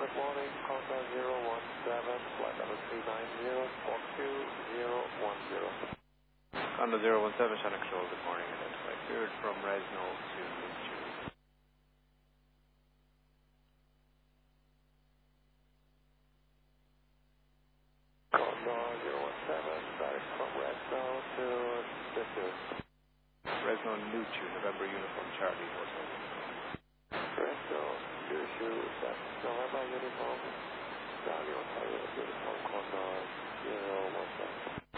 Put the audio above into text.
Good morning, Condor 017, flight level 390, squawk 2010. Condor 017, Shannon Control, good morning. Identify cleared from Resno to Luchu. Condor 017, direct from Resno to Luchu. Resno Luchu, November Uniform Charlie, Hotel. Resno Luchu, that's November Uniform Charlie, Hotel, Uniform Condor 017.